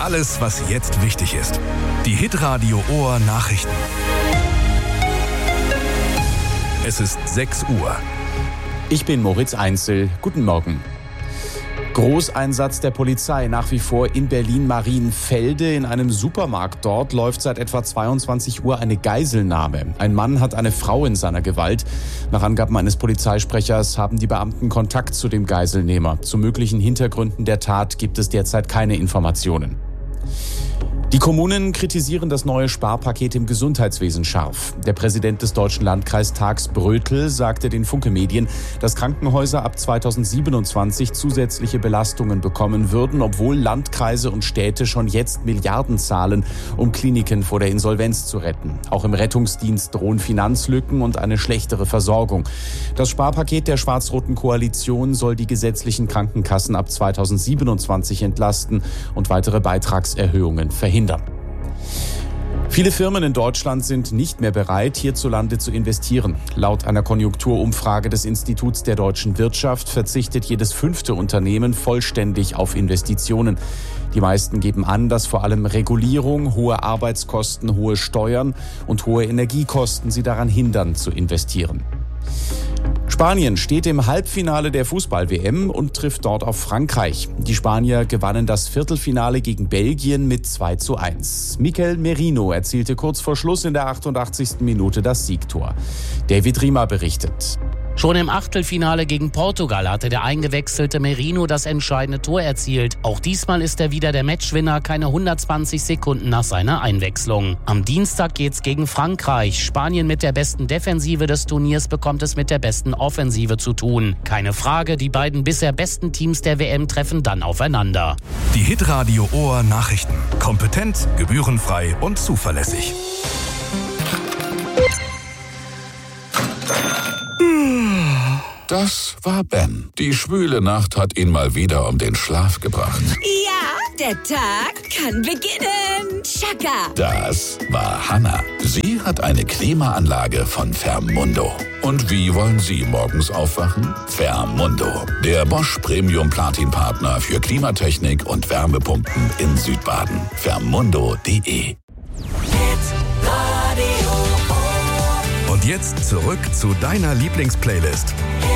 Alles, was jetzt wichtig ist. Die Hitradio Ohr Nachrichten. Es ist 6 Uhr. Ich bin Moritz Einzel. Guten Morgen. Großeinsatz der Polizei nach wie vor in Berlin-Marienfelde. In einem Supermarkt dort läuft seit etwa 22 Uhr eine Geiselnahme. Ein Mann hat eine Frau in seiner Gewalt. Nach Angaben eines Polizeisprechers haben die Beamten Kontakt zu dem Geiselnehmer. Zu möglichen Hintergründen der Tat gibt es derzeit keine Informationen. Die Kommunen kritisieren das neue Sparpaket im Gesundheitswesen scharf. Der Präsident des Deutschen Landkreistags Brötel sagte den Funke-Medien, dass Krankenhäuser ab 2027 zusätzliche Belastungen bekommen würden, obwohl Landkreise und Städte schon jetzt Milliarden zahlen, um Kliniken vor der Insolvenz zu retten. Auch im Rettungsdienst drohen Finanzlücken und eine schlechtere Versorgung. Das Sparpaket der schwarz-roten Koalition soll die gesetzlichen Krankenkassen ab 2027 entlasten und weitere Beitragserhöhungen verhindern. Viele Firmen in Deutschland sind nicht mehr bereit, hierzulande zu investieren. Laut einer Konjunkturumfrage des Instituts der deutschen Wirtschaft verzichtet jedes 5. Unternehmen vollständig auf Investitionen. Die meisten geben an, dass vor allem Regulierung, hohe Arbeitskosten, hohe Steuern und hohe Energiekosten sie daran hindern, zu investieren. Spanien steht im Halbfinale der Fußball-WM und trifft dort auf Frankreich. Die Spanier gewannen das Viertelfinale gegen Belgien mit 2:1. Mikel Merino erzielte kurz vor Schluss in der 88. Minute das Siegtor. David Riemer berichtet. Schon im Achtelfinale gegen Portugal hatte der eingewechselte Merino das entscheidende Tor erzielt. Auch diesmal ist er wieder der Matchwinner, keine 120 Sekunden nach seiner Einwechslung. Am Dienstag geht's gegen Frankreich. Spanien mit der besten Defensive des Turniers bekommt es mit der besten Offensive zu tun. Keine Frage, die beiden bisher besten Teams der WM treffen dann aufeinander. Die Hitradio Ohr Nachrichten. Kompetent, gebührenfrei und zuverlässig. Das war Ben. Die schwüle Nacht hat ihn mal wieder um den Schlaf gebracht. Ja, der Tag kann beginnen. Chaka. Das war Hannah. Sie hat eine Klimaanlage von Fermundo. Und wie wollen Sie morgens aufwachen? Fermundo, der Bosch Premium Platin Partner für Klimatechnik und Wärmepumpen in Südbaden. Fermundo.de. Und jetzt zurück zu deiner Lieblingsplaylist.